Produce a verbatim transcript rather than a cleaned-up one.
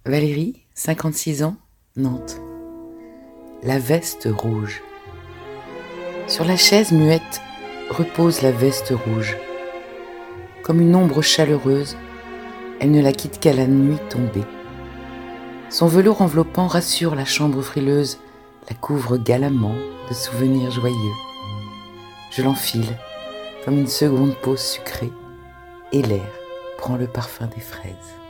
Valérie, cinquante-six ans, Nantes. La veste rouge. Sur la chaise muette repose la veste rouge. Comme une ombre chaleureuse, elle ne la quitte qu'à la nuit tombée. Son velours enveloppant rassure la chambre frileuse, la couvre galamment de souvenirs joyeux. Je l'enfile comme une seconde pause sucrée, et l'air prend le parfum des fraises.